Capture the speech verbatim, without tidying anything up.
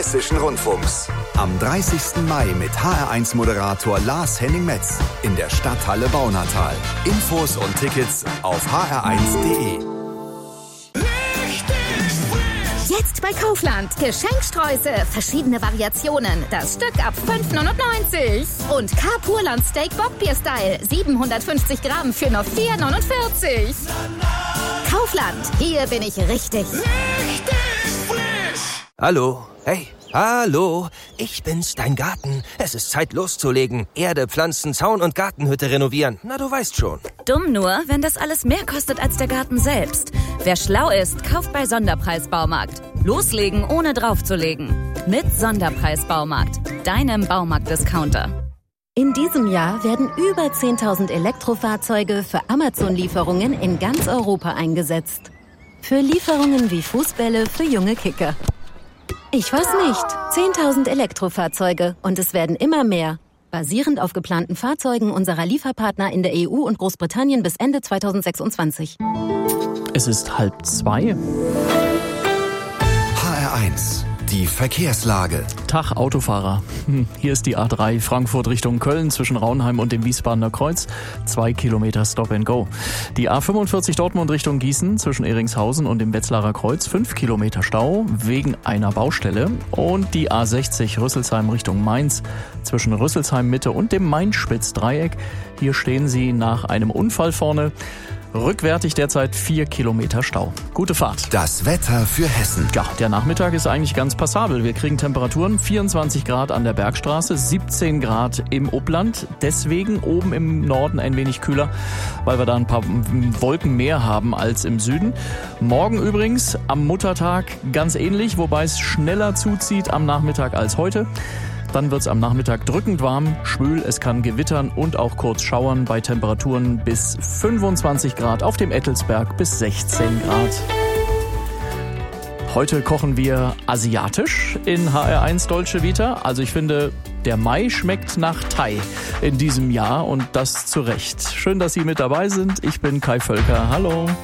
Hessischen Rundfunks. Am dreißigsten Mai mit H R eins Moderator Lars Henning-Metz in der Stadthalle Baunatal. Infos und Tickets auf h r eins punkt d e. Jetzt bei Kaufland. Geschenksträuße, verschiedene Variationen. Das Stück ab fünf neunundneunzig. Und K-Purland Steak Bockbier-Style. siebenhundertfünfzig Gramm für nur vier neunundvierzig. Kaufland. Hier bin ich richtig. Richtig frisch. Hallo. Hey. Hallo. Ich bin's, dein Garten. Es ist Zeit loszulegen. Erde, Pflanzen, Zaun und Gartenhütte renovieren. Na, du weißt schon. Dumm nur, wenn das alles mehr kostet als der Garten selbst. Wer schlau ist, kauft bei Sonderpreis Baumarkt. Loslegen, ohne draufzulegen. Mit Sonderpreis Baumarkt. Deinem Baumarkt-Discounter. In diesem Jahr werden über zehntausend Elektrofahrzeuge für Amazon-Lieferungen in ganz Europa eingesetzt. Für Lieferungen wie Fußbälle für junge Kicker. Ich weiß nicht. zehntausend Elektrofahrzeuge und es werden immer mehr. Basierend auf geplanten Fahrzeugen unserer Lieferpartner in der E U und Großbritannien bis Ende zweitausendsechsundzwanzig. Es ist halb zwei. H R eins. Die Verkehrslage. Tag, Autofahrer. Hier ist die A drei Frankfurt Richtung Köln zwischen Raunheim und dem Wiesbadener Kreuz. Zwei Kilometer Stop and Go. Die A fünfundvierzig Dortmund Richtung Gießen zwischen Eringshausen und dem Wetzlarer Kreuz. Fünf Kilometer Stau wegen einer Baustelle. Und die A sechzig Rüsselsheim Richtung Mainz zwischen Rüsselsheim Mitte und dem Main-Spitz-Dreieck. Hier stehen sie nach einem Unfall vorne. Rückwärtig derzeit vier Kilometer Stau. Gute Fahrt. Das Wetter für Hessen. Ja, der Nachmittag ist eigentlich ganz passabel. Wir kriegen Temperaturen vierundzwanzig Grad an der Bergstraße, siebzehn Grad im Upland. Deswegen oben im Norden ein wenig kühler, weil wir da ein paar Wolken mehr haben als im Süden. Morgen übrigens am Muttertag ganz ähnlich, wobei es schneller zuzieht am Nachmittag als heute. Dann wird es am Nachmittag drückend warm, schwül, es kann gewittern und auch kurz schauern bei Temperaturen bis fünfundzwanzig Grad, auf dem Ettelsberg bis sechzehn Grad. Heute kochen wir asiatisch in H R eins Dolce Vita. Also ich finde, der Mai schmeckt nach Thai in diesem Jahr und das zu Recht. Schön, dass Sie mit dabei sind. Ich bin Kai Völker. Hallo.